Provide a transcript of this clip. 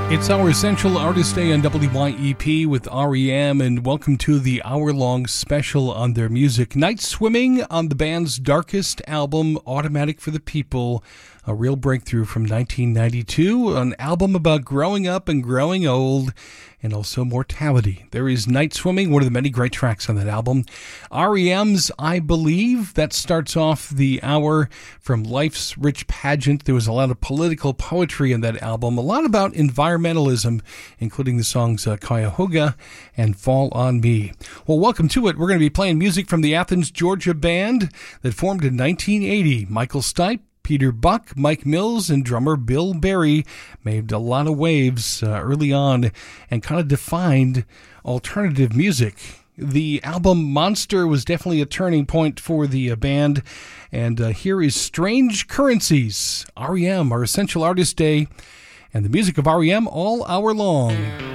It's our Essential Artist Day on WYEP with REM, and welcome to the hour-long special on their music. Night Swimming on the band's darkest album, Automatic for the People, a real breakthrough from 1992, an album about growing up and growing old, and also mortality. There is Night Swimming, one of the many great tracks on that album. REM's I Believe, that starts off the hour from Life's Rich Pageant. There was a lot of political poetry in that album, a lot about environmentalism, including the songs Cuyahoga and Fall on Me. Well, welcome to it. We're going to be playing music from the Athens, Georgia band that formed in 1980. Michael Stipe, Peter Buck, Mike Mills, and drummer Bill Berry made a lot of waves early on and kind of defined alternative music. The album Monster was definitely a turning point for the band, and here is Strange Currencies, REM, our Essential Artist Day, and the music of REM all hour long.